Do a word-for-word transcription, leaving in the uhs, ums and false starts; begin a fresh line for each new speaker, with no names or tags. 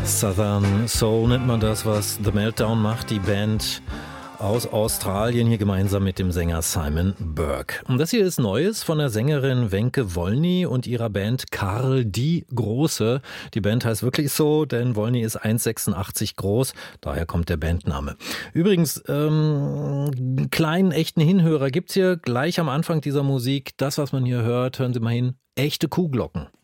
Southern Soul nennt man das, was The Meltdown macht, die Band aus Australien, hier gemeinsam mit dem Sänger Simon Burke. Und das hier ist Neues von der Sängerin Wenke Wolny und ihrer Band Karl die Große. Die Band heißt wirklich so, denn Wolny ist eins Komma sechsundachtzig groß, daher kommt der Bandname. Übrigens, ähm, einen kleinen, echten Hinhörer gibt's hier gleich am Anfang dieser Musik. Das, was man hier hört, hören Sie mal hin, echte Kuhglocken.